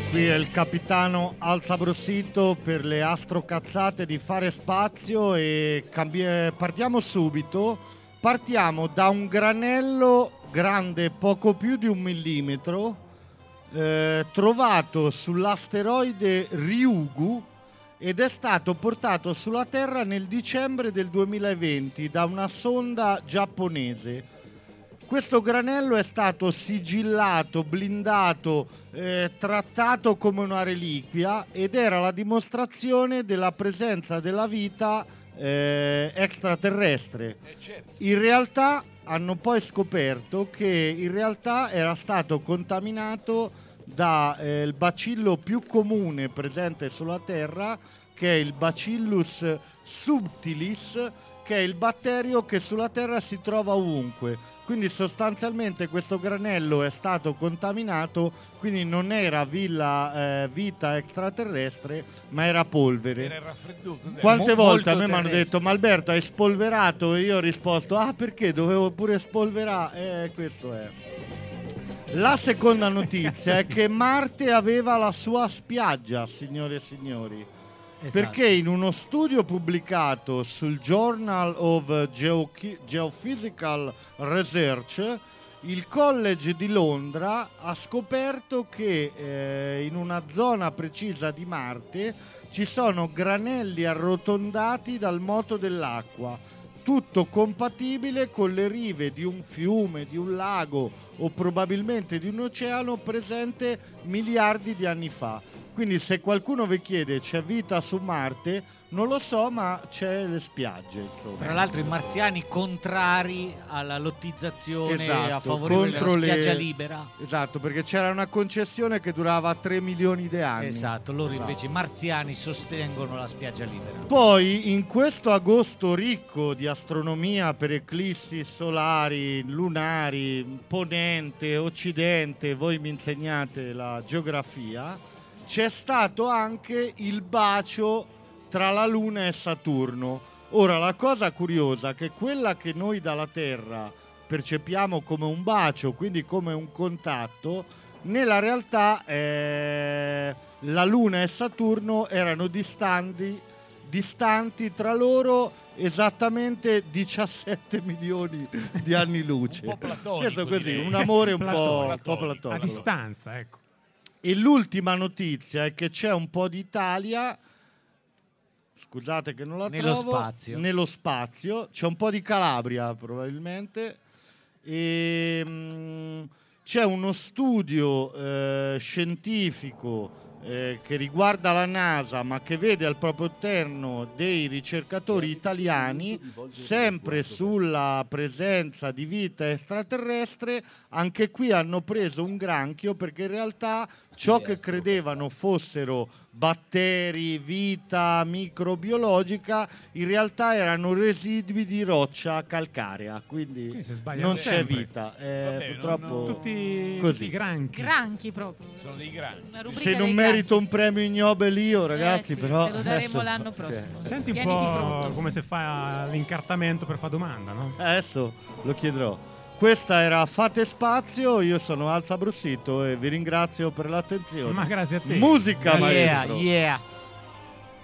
Qui è il capitano Alzabrossito per le astrocazzate di Fare Spazio e partiamo subito. Partiamo da un granello grande poco più di 1 millimetro trovato sull'asteroide Ryugu ed è stato portato sulla Terra nel dicembre del 2020 da una sonda giapponese. Questo granello è stato sigillato, blindato, trattato come una reliquia ed era la dimostrazione della presenza della vita extraterrestre. In realtà hanno poi scoperto che in realtà era stato contaminato dal bacillo più comune presente sulla Terra, che è il Bacillus subtilis, che è il batterio che sulla Terra si trova ovunque. Quindi sostanzialmente questo granello è stato contaminato, quindi non era vita extraterrestre, ma era polvere. Era il raffreddore. Quante volte a me mi hanno detto: ma Alberto, hai spolverato? E io ho risposto: ah, perché dovevo pure spolverare? Questo è. La seconda notizia è che Marte aveva la sua spiaggia, signore e signori. Esatto. Perché in uno studio pubblicato sul Journal of Geophysical Research, il College di Londra ha scoperto che in una zona precisa di Marte ci sono granelli arrotondati dal moto dell'acqua, tutto compatibile con le rive di un fiume, di un lago o probabilmente di un oceano presente miliardi di anni fa. Quindi se qualcuno vi chiede c'è vita su Marte, non lo so, ma c'è le spiagge, insomma. Tra l'altro i marziani contrari alla lottizzazione, esatto, a favore della spiaggia libera. Esatto, perché c'era una concessione che durava 3 milioni di anni. Esatto, loro invece i marziani sostengono la spiaggia libera. Poi in questo agosto ricco di astronomia per eclissi solari, lunari, ponente, occidente, voi mi insegnate la geografia, c'è stato anche il bacio tra la Luna e Saturno. Ora, la cosa curiosa è che quella che noi dalla Terra percepiamo come un bacio, quindi come un contatto, nella realtà la Luna e Saturno erano distanti tra loro esattamente 17 milioni di anni luce. Un po' platonico. Questo così, direi. un amore un po' platonico. A distanza, ecco. E l'ultima notizia è che c'è un po' d'Italia, scusate che non la trovo, nello spazio, c'è un po' di Calabria probabilmente, e c'è uno studio scientifico che riguarda la NASA, ma che vede al proprio interno dei ricercatori italiani, sempre sulla presenza di vita extraterrestre. Anche qui hanno preso un granchio, perché in realtà ciò che credevano fossero batteri, vita microbiologica, in realtà erano residui di roccia calcarea, quindi non c'è sempre. vita. Vabbè, purtroppo tutti granchi. Granchi proprio. Sono dei grandi. Se non merito un premio Ignobel io, ragazzi, sì, però te lo daremo adesso, l'anno prossimo. Senti un Tieniti po' pronto. come se fa l'incartamento per fare domanda, no? adesso lo chiederò. Questa era Fate Spazio, io sono Alzabrossito e vi ringrazio per l'attenzione. Ma grazie a te. Musica, Yeah, maestro. yeah.